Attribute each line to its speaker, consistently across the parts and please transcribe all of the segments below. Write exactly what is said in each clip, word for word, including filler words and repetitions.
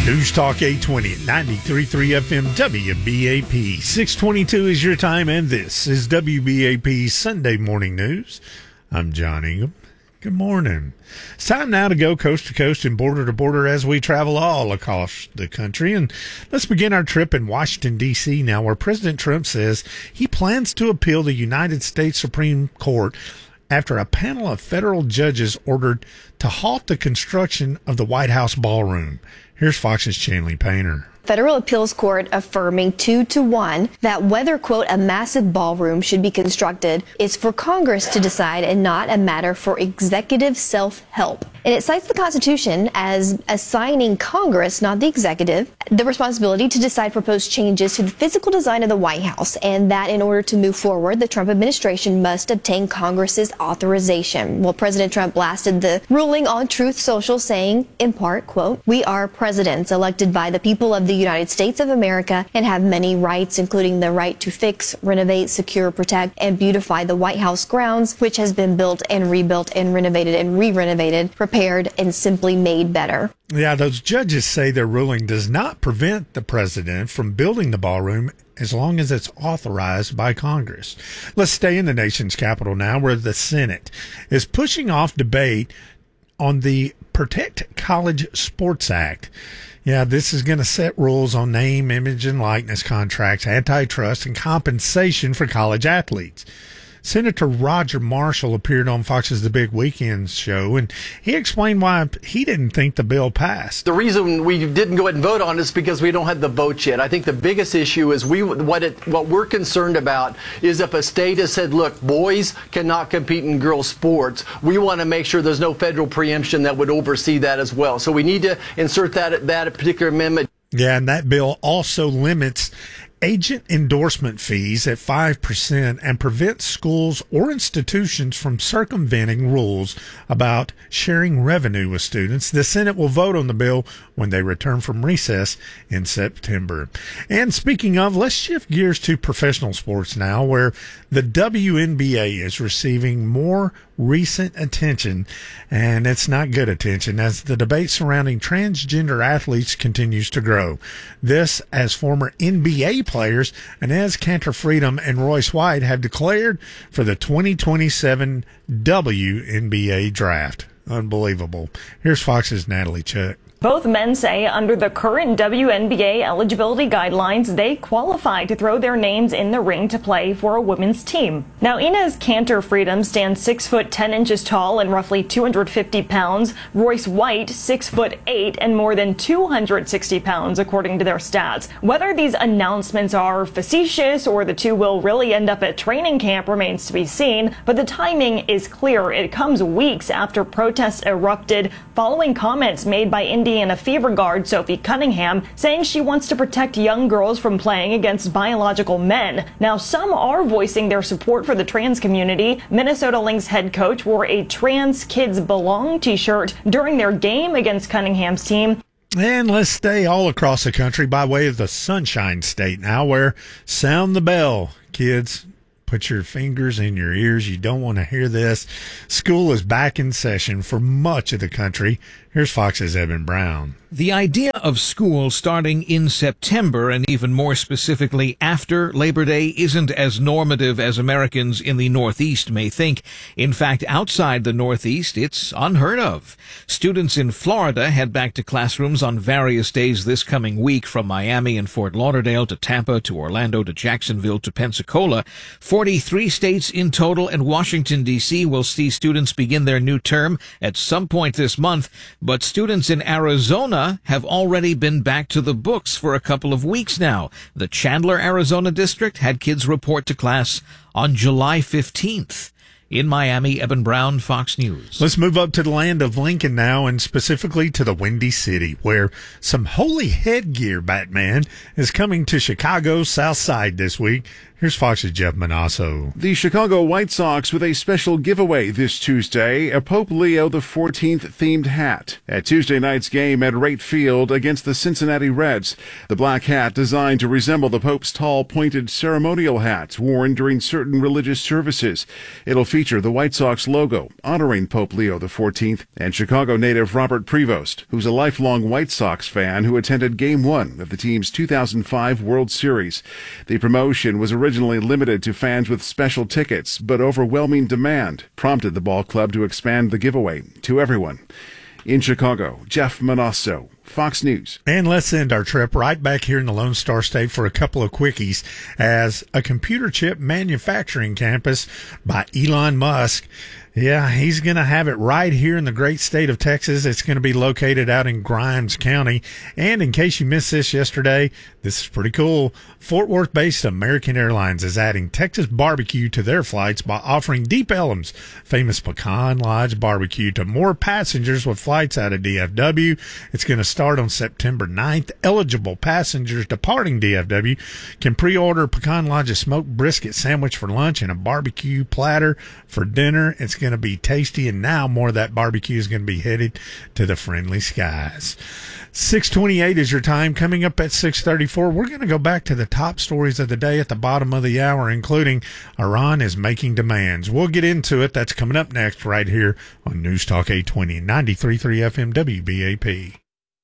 Speaker 1: News Talk eight twenty at ninety-three point three F M W B A P. six twenty-two is your time, and this is W B A P Sunday Morning News. I'm John Ingham. Good morning. It's time now to go coast to coast and border to border as we travel all across the country. And let's begin our trip in Washington, D C now, where President Trump says he plans to appeal the United States Supreme Court after a panel of federal judges ordered to halt the construction of the White House ballroom. Here's Fox's Chanley Painter.
Speaker 2: Federal Appeals Court affirming two to one that whether, quote, a massive ballroom should be constructed is for Congress to decide and not a matter for executive self-help. And it cites the Constitution as assigning Congress, not the executive, the responsibility to decide proposed changes to the physical design of the White House, and that in order to move forward, the Trump administration must obtain Congress's authorization. Well, President Trump blasted the ruling on Truth Social, saying, in part, quote, "We are presidents elected by the people of the United States of America and have many rights, including the right to fix, renovate, secure, protect, and beautify the White House grounds, which has been built and rebuilt and renovated and re-renovated, repaired, and simply made better."
Speaker 1: Yeah, those judges say their ruling does not prevent the president from building the ballroom as long as it's authorized by Congress. Let's stay in the nation's capital now, where the Senate is pushing off debate on the Protect College Sports Act. Yeah, this is going to set rules on name, image, and likeness contracts, antitrust, and compensation for college athletes. Senator Roger Marshall appeared on Fox's The Big Weekend show, and he explained why he didn't think the bill passed.
Speaker 3: The reason we didn't go ahead and vote on it is because we don't have the votes yet. I think the biggest issue is we what it what we're concerned about is if a state has said, look, boys cannot compete in girls' sports, we want to make sure there's no federal preemption that would oversee that as well. So we need to insert that that particular amendment.
Speaker 1: Yeah, and that bill also limits agent endorsement fees at five percent and prevents schools or institutions from circumventing rules about sharing revenue with students. The Senate will vote on the bill when they return from recess in September. And speaking of, let's shift gears to professional sports now, where the W N B A is receiving more recent attention, and it's not good attention, as the debate surrounding transgender athletes continues to grow. This as former N B A players Inez Cantor-Freedom and Royce White have declared for the twenty twenty-seven W N B A draft. Unbelievable. Here's Fox's Natalie Chuck.
Speaker 4: Both men say under the current W N B A eligibility guidelines, they qualify to throw their names in the ring to play for a women's team. Now, Inez Cantor-Freedom stands six foot ten inches tall and roughly two hundred fifty pounds. Royce White, six foot eight and more than two hundred sixty pounds, according to their stats. Whether these announcements are facetious or the two will really end up at training camp remains to be seen, but the timing is clear. It comes weeks after protests erupted following comments made by Indiana Indiana Fever guard Sophie Cunningham, saying she wants to protect young girls from playing against biological men. Now, some are voicing their support for the trans community. Minnesota Lynx head coach wore a Trans Kids Belong t-shirt during their game against Cunningham's team.
Speaker 1: And let's stay all across the country by way of the Sunshine State now, where sound the bell, kids. Put your fingers in your ears. You don't want to hear this. School is back in session for much of the country. Here's Fox's Evan Brown.
Speaker 5: The idea of school starting in September, and even more specifically after Labor Day, isn't as normative as Americans in the Northeast may think. In fact, outside the Northeast, it's unheard of. Students in Florida head back to classrooms on various days this coming week, from Miami and Fort Lauderdale to Tampa to Orlando to Jacksonville to Pensacola. forty-three states in total, and Washington, D C will see students begin their new term at some point this month. But students in Arizona have already been back to the books for a couple of weeks now. The Chandler, Arizona district had kids report to class on July fifteenth. In Miami, Evan Brown, Fox News.
Speaker 1: Let's move up to the land of Lincoln now, and specifically to the Windy City, where some holy headgear Batman is coming to Chicago's South Side this week. Here's Fox's Jeff Manasso.
Speaker 6: The Chicago White Sox with a special giveaway this Tuesday, a Pope Leo the fourteenth themed hat at Tuesday night's game at Wright Field against the Cincinnati Reds. The black hat, designed to resemble the Pope's tall, pointed ceremonial hat worn during certain religious services. It'll feature feature the White Sox logo, honoring Pope Leo the fourteenth, and Chicago native Robert Prevost, who's a lifelong White Sox fan who attended Game one of the team's two thousand five World Series. The promotion was originally limited to fans with special tickets, but overwhelming demand prompted the ball club to expand the giveaway to everyone. In Chicago, Jeff Manasso, Fox News.
Speaker 1: And let's end our trip right back here in the Lone Star State for a couple of quickies as a computer chip manufacturing campus by Elon Musk. Yeah, he's going to have it right here in the great state of Texas. It's going to be located out in Grimes County. And in case you missed this yesterday, this is pretty cool. Fort Worth-based American Airlines is adding Texas barbecue to their flights by offering Deep Ellum's famous Pecan Lodge barbecue to more passengers with flights out of D F W. It's going to start on September ninth. Eligible passengers departing D F W can pre-order Pecan Lodge's smoked brisket sandwich for lunch and a barbecue platter for dinner. It's going to be tasty, and now more of that barbecue is going to be headed to the friendly skies. six twenty-eight is your time. Coming up at six thirty-four, we're going to go back to the top stories of the day at the bottom of the hour, including Iran is making demands. We'll get into it. That's coming up next right here on News Talk eight twenty, ninety-three point three F M W B A P.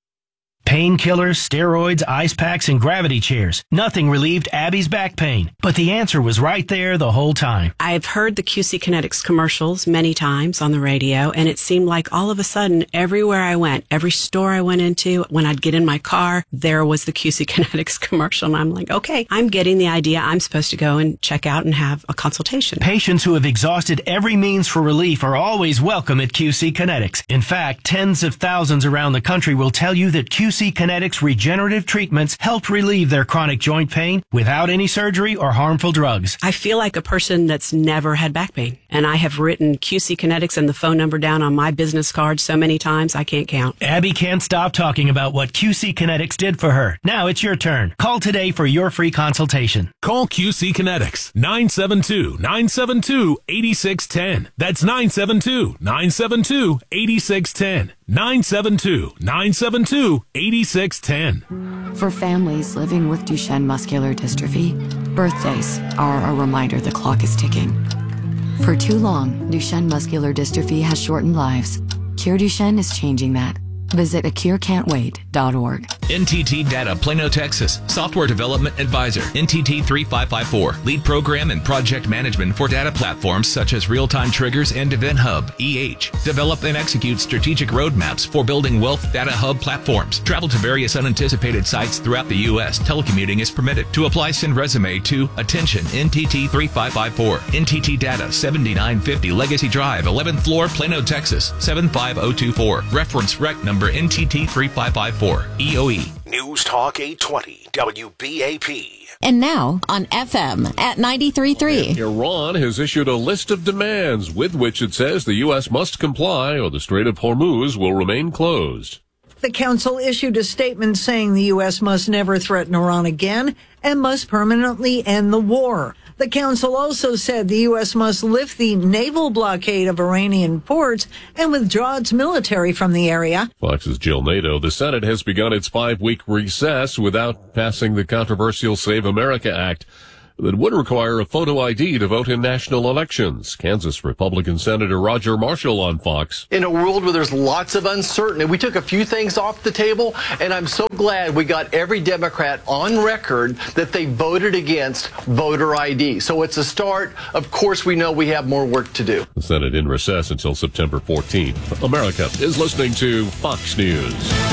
Speaker 7: Painkillers, steroids, ice packs, and gravity chairs. Nothing relieved Abby's back pain. But the answer was right there the whole time.
Speaker 8: I've heard the Q C Kinetics commercials many times on the radio, and it seemed like all of a sudden, everywhere I went, every store I went into, when I'd get in my car, there was the Q C Kinetics commercial. And I'm like, okay, I'm getting the idea. I'm supposed to go and check out and have a consultation.
Speaker 7: Patients who have exhausted every means for relief are always welcome at Q C Kinetics. In fact, tens of thousands around the country will tell you that Q C Kinetics regenerative treatments helped relieve their chronic joint pain without any surgery or harmful drugs.
Speaker 8: I feel like a person that's never had back pain. And I have written Q C Kinetics and the phone number down on my business card so many times I can't count.
Speaker 7: Abby can't stop talking about what Q C Kinetics did for her. Now it's your turn. Call today for your free consultation.
Speaker 9: Call Q C Kinetics, nine seven two, nine seven two, eight six one zero. That's nine seven two, nine seven two, eight six one zero. nine seven two, nine seven two, eight six one zero.
Speaker 10: For families living with Duchenne muscular dystrophy, birthdays are a reminder the clock is ticking. For too long, Duchenne muscular dystrophy has shortened lives. Cure Duchenne is changing that. Visit a cure can't wait dot org.
Speaker 11: N T T Data, Plano, Texas. Software Development Advisor, N T T three five five four. Lead Program and Project Management for data platforms such as Real-Time Triggers and Event Hub, E H. Develop and execute strategic roadmaps for building Wealth Data Hub platforms. Travel to various unanticipated sites throughout the U S. Telecommuting is permitted. To apply, send resume to Attention N T T three five five four. N T T Data, seventy-nine fifty Legacy Drive, eleventh floor, Plano, Texas, seven five zero two four. Reference rec number N T T three five five four. E O E.
Speaker 12: News Talk eight twenty W B A P.
Speaker 13: And now on F M at ninety-three point three.
Speaker 9: Iran has issued a list of demands with which it says the U S must comply or the Strait of Hormuz will remain closed.
Speaker 14: The council issued a statement saying the U S must never threaten Iran again and must permanently end the war. The council also said the U S must lift the naval blockade of Iranian ports and withdraw its military from the area.
Speaker 9: Fox's Jill Nato. The Senate has begun its five-week recess without passing the controversial Save America Act that would require a photo I D to vote in national elections. Kansas Republican Senator Roger Marshall on Fox.
Speaker 3: In a world where there's lots of uncertainty, we took a few things off the table, and I'm so glad we got every Democrat on record that they voted against voter I D. So it's a start. Of course, we know we have more work to do.
Speaker 9: The Senate in recess until September fourteenth. America is listening to Fox News.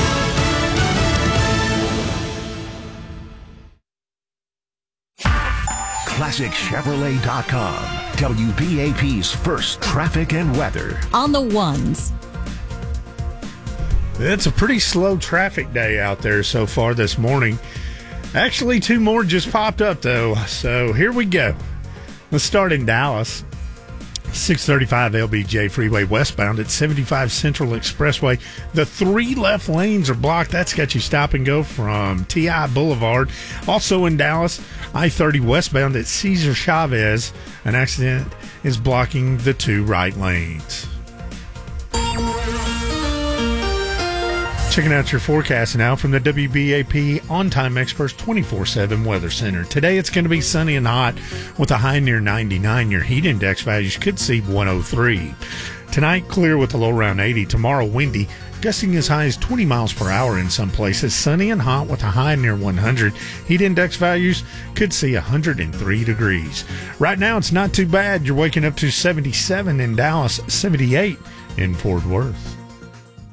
Speaker 12: Classic Chevrolet dot com. W B A P's first traffic and weather.
Speaker 13: On the ones.
Speaker 1: It's a pretty slow traffic day out there so far this morning. Actually, two more just popped up, though. So here we go. Let's start in Dallas. six thirty-five L B J Freeway westbound at seventy-five Central Expressway. The three left lanes are blocked. That's got you stop and go from T I Boulevard. Also in Dallas, I thirty westbound at Cesar Chavez. An accident is blocking the two right lanes. Checking out your forecast now from the W B A P On-Time Experts twenty-four seven Weather Center. Today it's going to be sunny and hot with a high near ninety-nine. Your heat index values could see one oh three. Tonight, clear with a low around eighty. Tomorrow, windy, gusting as high as twenty miles per hour in some places. Sunny and hot with a high near one hundred. Heat index values could see one hundred three degrees. Right now, it's not too bad. You're waking up to seventy-seven in Dallas, seventy-eight in Fort Worth.